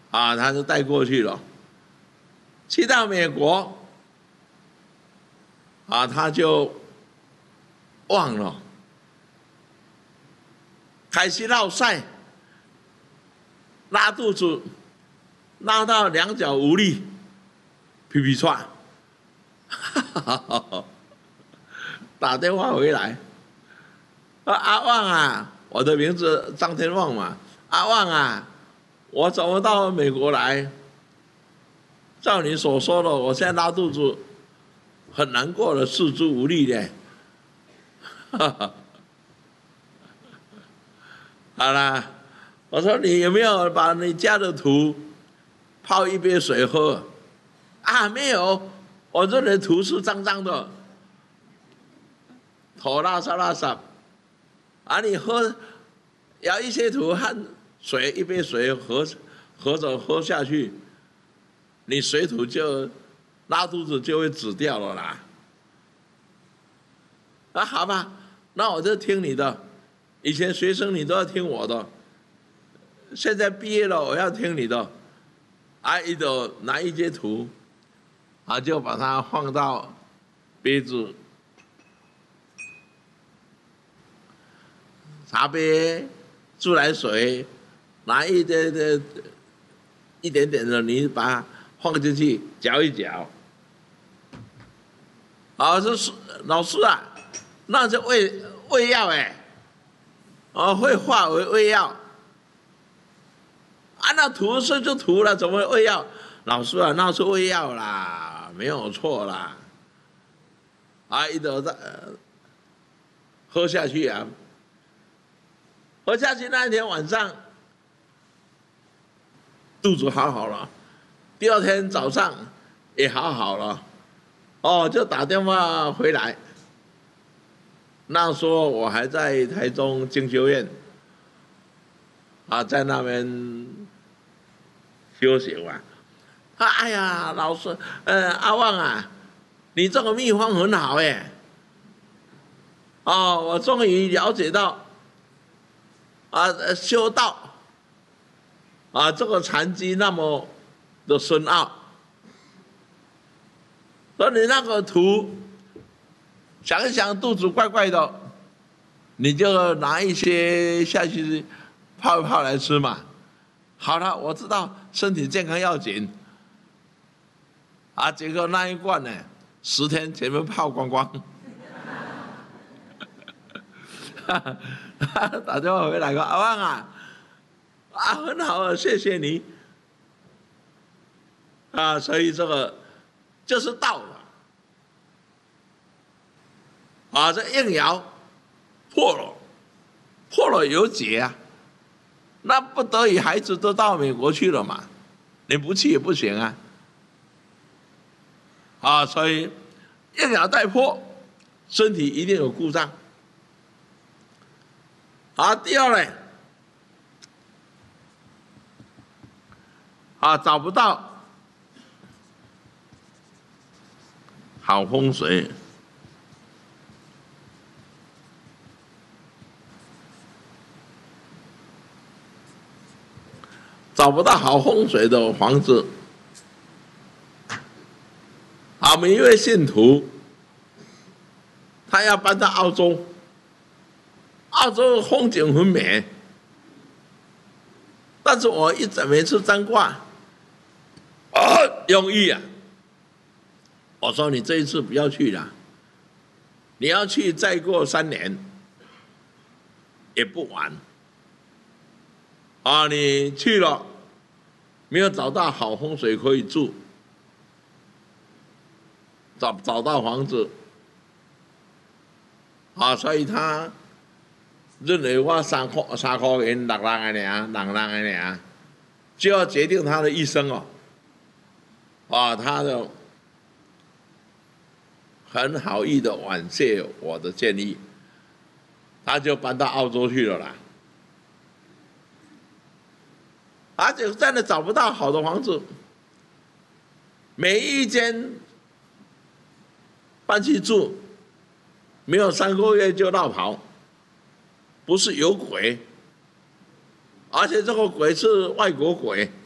他就带过去了。去到美国，他就忘了，开始落晒，拉肚子，拉到两脚无力，皮皮喘，打电话回来，阿旺啊，我的名字张天旺嘛，阿旺啊，我怎么到美国来？照你所说的，我现在拉肚子，很难过的，四肢无力的。好啦，我说你有没有把你家的土泡一杯水喝？没有，我这里土是脏脏的，头拉撒。你舀一些土和水，一杯水合着喝下去。你水土就拉肚子就会止掉了啦。好吧，那我就听你的。以前学生你都要听我的，现在毕业了我要听你的。一的拿一些土，就把它放到杯子，茶杯、自来水，拿一点点的泥把它放进去搅一搅。说老师啊，那是胃药会化为胃药。那涂是就涂了，怎么会胃药？老师啊，那是胃药啦，没有错啦。一直喝下去啊，喝下去那一天晚上，肚子好了。第二天早上也好了，就打电话回来。那时候我还在台中经修院，在那边修行嘛。哎呀，老师，阿旺啊，你这个秘方很好我终于了解到，修道，这个禅机那么的深奥，所以你那个图想一想肚子怪怪的，你就拿一些下去泡一泡来吃嘛。好了，我知道身体健康要紧。结果那一罐呢，10天全部泡光光。打电话回来说：“阿旺啊，很好啊，谢谢你。”所以这个就是道了。这应爻破了有解啊。那不得已孩子都到美国去了嘛，你不去也不行啊。所以应爻带破，身体一定有故障。第二呢，找不到好风水。找不到好风水的房子，我们一位信徒，他要搬到澳洲，澳洲风景很美，但是我每次占卦，用意我说你这一次不要去了，你要去再过3年也不晚。你去了没有找到好风水可以住，找到房子，所以他认为我3块钱6人的尔，就要决定他的一生他的很好意的婉谢我的建议，他就搬到澳洲去了啦。就真的找不到好的房子，每一间搬去住，没有3个月就落跑，不是有鬼，而且这个鬼是外国鬼，